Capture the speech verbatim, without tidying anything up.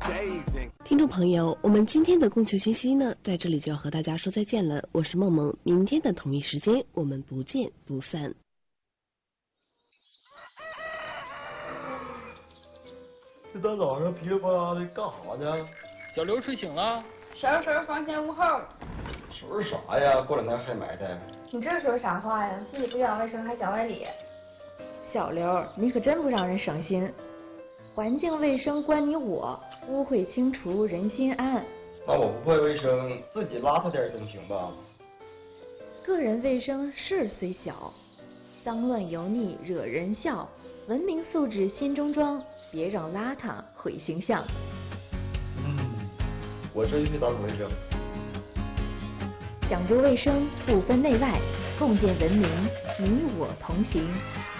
听众朋友，我们今天的供求信息呢，在这里就要和大家说再见了。我是梦梦，明天的同一时间我们不见不散。 这大早上噼里啪啦的干啥呢？ 小刘睡醒了。 收拾房前屋后。 收拾啥呀？过两天还埋汰。 你这说啥话呀？自己不讲卫生还讲外理。小刘，你可真不让人省心。环境卫生关你我，污秽清除人心安。 那我不会卫生，自己邋遢点总行吧？ 个人卫生事虽小，脏乱油腻惹人笑。文明素质心中装，别让邋遢毁形象。 嗯，我这就去打扫卫生。 讲究卫生，不分内外，共建文明，你我同行。